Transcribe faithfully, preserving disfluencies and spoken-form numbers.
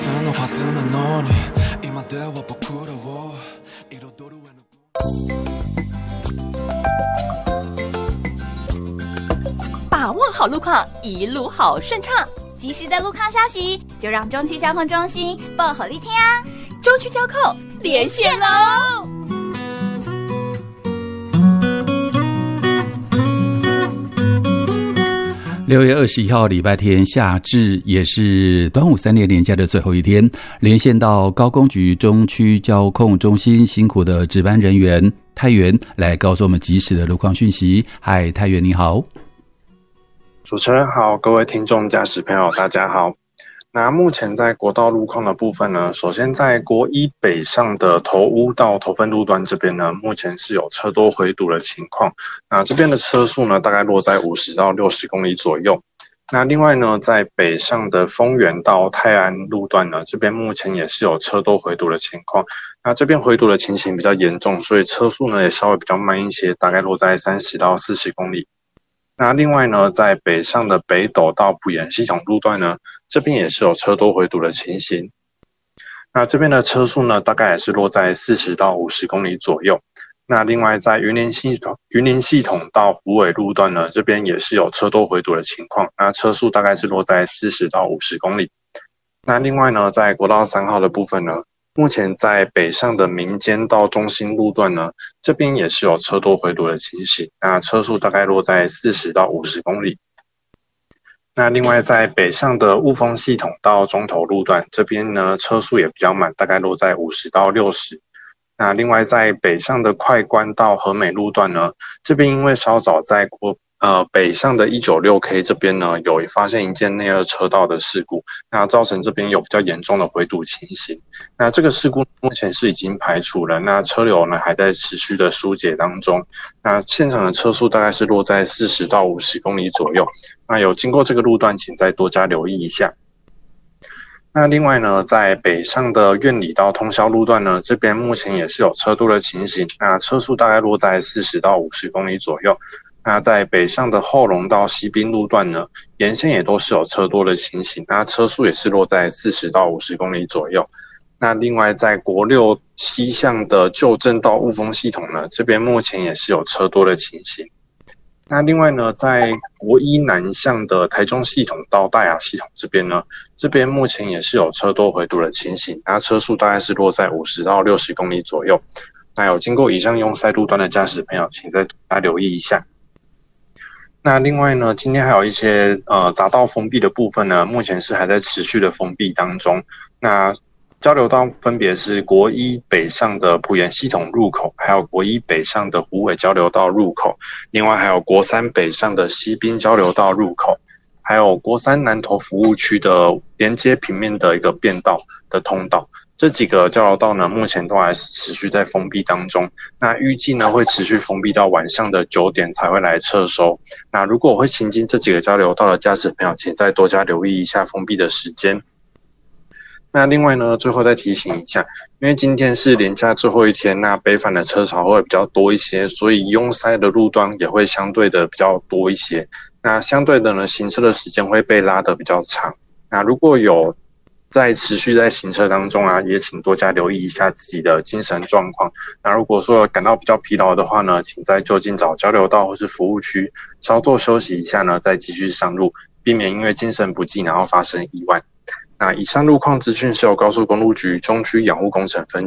把握好路况，一路好顺畅。 及时的路况消息，就让中区交通中心报好利听啊！ 中区交控连线喽！ 六月二十一号礼拜天，夏至，也是端午三连连假的最后一天，连线到高工局中区交控中心辛苦的值班人员泰源来告诉我们及时的路况讯息。嗨，泰源你好。 主持人好，各位听众驾驶朋友大家好。那目前在国道路况的部分呢，首先在国一北上的头屋到头份路段这边呢，目前是有车多回堵的情况。那这边的车速呢，大概落在五十到六十公里左右。那另外呢，在北上的丰原到泰安路段呢，这边目前也是有车多回堵的情况。那这边回堵的情形比较严重，所以车速呢也稍微比较慢一些，大概落在三十到四十公里。那另外呢，在北上的北斗到埔盐系统路段呢，这边也是有车多回堵的情形。那这边的车速呢，大概也是落在四十到五十公里左右。那另外在云林系统云林系统到虎尾路段呢，这边也是有车多回堵的情况。那车速大概是落在四十到五十公里。那另外呢，在国道三号的部分呢，目前在北上的民间到中心路段呢，这边也是有车多回堵的情形，那车速大概落在四十到五十公里。那另外在北上的雾峰系统到中头路段，这边呢车速也比较慢，大概落在五十到六十。那另外在北上的快关到和美路段呢，这边因为稍早在国呃，北上的 一九六 K 这边呢，有发现一件内二车道的事故，那造成这边有比较严重的回堵情形。那这个事故目前是已经排除了，那车流呢还在持续的疏解当中。那现场的车速大概是落在四十到五十公里左右。那有经过这个路段，请再多加留意一下。那另外呢，在北上的苑里到通霄路段呢，这边目前也是有车多的情形，那车速大概落在四十到五十公里左右。那在北上的后龙到西滨路段呢，沿线也都是有车多的情形，那车速也是落在四十到五十公里左右。那另外在国六西向的旧镇到雾峰系统呢，这边目前也是有车多的情形。那另外呢，在国一南向的台中系统到大雅系统这边呢，这边目前也是有车多回堵的情形，那车速大概是落在五十到六十公里左右。那有经过以上用塞路段的驾驶朋友，请再多加留意一下。那另外呢，今天还有一些呃匝道封闭的部分呢，目前是还在持续的封闭当中。那交流道分别是国一北上的埔盐系统入口，还有国一北上的虎尾交流道入口，另外还有国三北上的西滨交流道入口，还有国三南投服务区的连接平面的一个变道的通道。这几个交流道呢，目前都还是持续在封闭当中。那预计呢，会持续封闭到晚上的九点才会来撤收。那如果会行经这几个交流道的驾驶朋友，请再多加留意一下封闭的时间。那另外呢，最后再提醒一下，因为今天是连假最后一天，那北返的车潮会比较多一些，所以拥塞的路段也会相对的比较多一些。那相对的呢，行车的时间会被拉得比较长。那如果有在持续在行车当中啊，也请多加留意一下自己的精神状况。那如果说感到比较疲劳的话呢，请在就近找交流道或是服务区稍作休息一下呢，再继续上路，避免因为精神不济然后发生意外。那以上路况资讯是由高速公路局中区养护工程分